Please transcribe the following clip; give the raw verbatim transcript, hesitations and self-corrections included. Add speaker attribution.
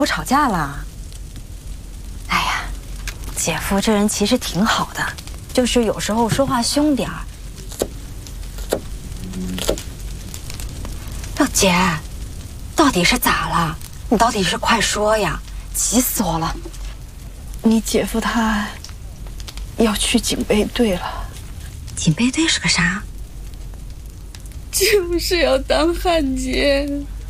Speaker 1: 不吵架了？哎呀，姐夫这人其实挺好的，就是有时候说话凶点儿。哟，姐，到底是咋了？你到底是快说呀！急死我了。
Speaker 2: 你姐夫他要去警备队了。
Speaker 1: 警备队是个啥？
Speaker 2: 就是要当汉奸。